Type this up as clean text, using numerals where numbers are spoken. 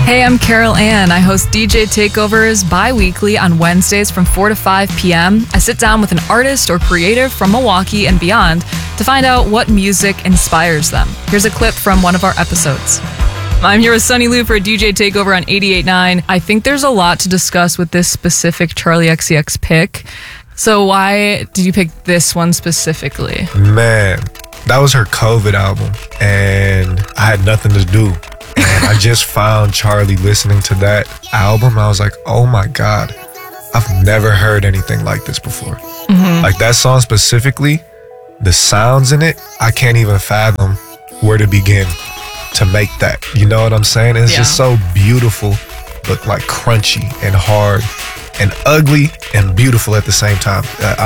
Hey, I'm Carol Ann. I host DJ Takeovers bi-weekly on Wednesdays from 4 to 5 p.m. I sit down with an artist or creative from Milwaukee and beyond to find out what music inspires them. Here's a clip from one of our episodes. I'm here with Sunny Lou for DJ Takeover on 88.9. I think there's a lot to discuss with this specific Charli XCX pick. So why did you pick this one specifically? Man, that was her COVID album, and I had nothing to do. And I just found Charli listening to that album. I was like, oh my God, I've never heard anything like this before. Like that song specifically, the sounds in it, I can't even fathom where to begin to make that. You know what I'm saying? It's just so beautiful, but like crunchy and hard and ugly and beautiful at the same time.